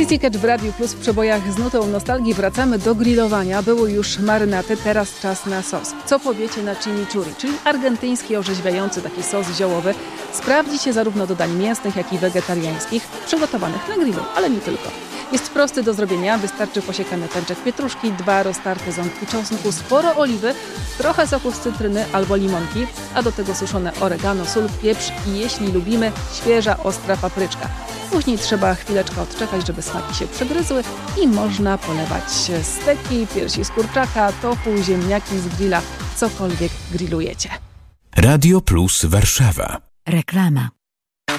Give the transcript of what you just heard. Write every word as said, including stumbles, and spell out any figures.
C C Catch w Radiu Plus w przebojach z nutą nostalgii. Wracamy do grillowania. Były już marynaty, teraz czas na sos. Co powiecie na chimichurri, czyli argentyński orzeźwiający taki sos ziołowy. Sprawdzi się zarówno do dań mięsnych, jak i wegetariańskich, przygotowanych na grillu, ale nie tylko. Jest prosty do zrobienia, wystarczy posiekany pęczek pietruszki, dwa roztarte ząbki czosnku, sporo oliwy, trochę soku z cytryny albo limonki, a do tego suszone oregano, sól, pieprz i jeśli lubimy, świeża, ostra papryczka. Później trzeba chwileczkę odczekać, żeby smaki się przegryzły i można polewać steki, piersi z kurczaka, tofu, ziemniaki z grilla, cokolwiek grillujecie. Radio Plus Warszawa. Reklama.